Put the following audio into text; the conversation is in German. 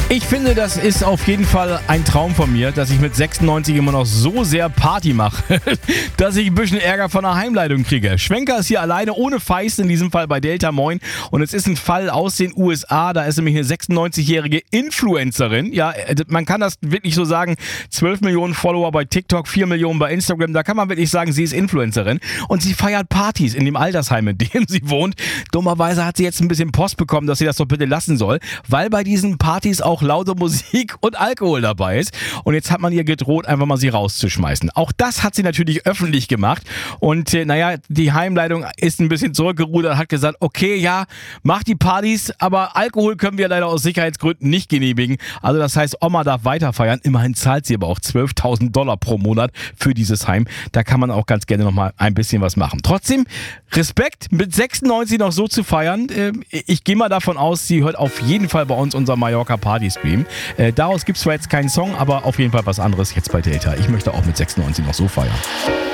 Ich finde, das ist auf jeden Fall ein Traum von mir, dass ich mit 96 immer noch so sehr Party mache, dass ich ein bisschen Ärger von der Heimleitung kriege. Schwenker ist hier alleine, ohne Feist, in diesem Fall bei Delta Moin. Und es ist ein Fall aus den USA, da ist nämlich eine 96-jährige Influencerin. Ja, man kann das wirklich so sagen, 12 Millionen Follower bei TikTok, 4 Millionen bei Instagram. Da kann man wirklich sagen, sie ist Influencerin. Und sie feiert Partys in dem Altersheim, in dem sie wohnt. Dummerweise hat sie jetzt ein bisschen Post bekommen, dass sie das doch bitte lassen soll, weil bei diesen Partys auch laute Musik und Alkohol dabei ist. Und jetzt hat man ihr gedroht, einfach mal sie rauszuschmeißen. Auch das hat sie natürlich öffentlich gemacht. Und die Heimleitung ist ein bisschen zurückgerudert, hat gesagt, okay, ja, mach die Partys, aber Alkohol können wir leider aus Sicherheitsgründen nicht genehmigen. Also das heißt, Oma darf weiter feiern. Immerhin zahlt sie aber auch $12.000 pro Monat für dieses Heim. Da kann man auch ganz gerne nochmal ein bisschen was machen. Trotzdem, Respekt, mit 96 noch so zu feiern. Ich gehe mal davon aus, sie hört auf jeden Fall bei uns unser Mallorca Party Stream. Daraus gibt es zwar jetzt keinen Song, aber auf jeden Fall was anderes jetzt bei Delta. Ich möchte auch mit 96 noch so feiern.